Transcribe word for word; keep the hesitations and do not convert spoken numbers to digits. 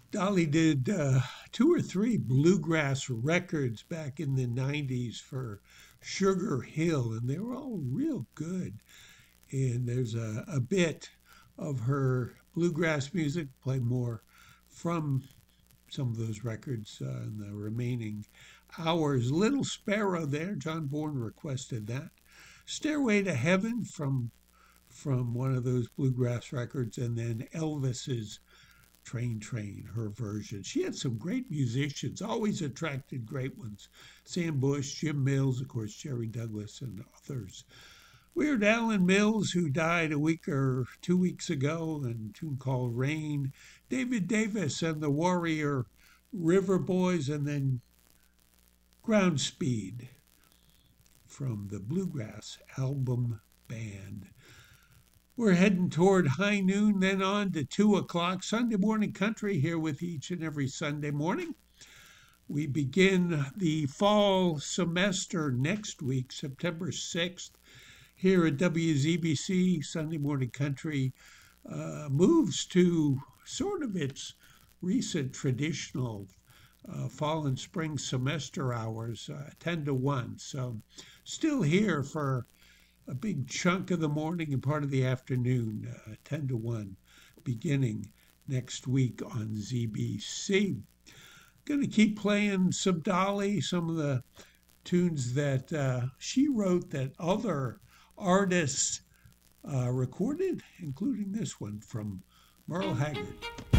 Dolly did uh, two or three bluegrass records back in the nineties for Sugar Hill, and they were all real good. And there's a, a bit of her bluegrass music, play more from some of those records uh, in the remaining hours. Little Sparrow there, John Bourne requested that. Stairway to Heaven from from one of those bluegrass records, and then Elvis's Train Train, her version. She had some great musicians, always attracted great ones. Sam Bush, Jim Mills, of course, Jerry Douglas, and others. Weird Alan Mills, who died a week or two weeks ago, and a tune called Rain. David Davis and the Warrior River Boys, and then Ground Speed from the Bluegrass Album Band. We're heading toward high noon, then on to two o'clock. Sunday Morning Country here with each and every Sunday morning. We begin the fall semester next week, September sixth, here at W Z B C. Sunday Morning Country uh, moves to sort of its recent traditional uh, fall and spring semester hours, uh, ten to one. So still here for a big chunk of the morning and part of the afternoon, uh, ten to one, beginning next week on Z B C. Going to keep playing some Dolly, some of the tunes that uh, she wrote that other artists uh, recorded, including this one from Merle Haggard.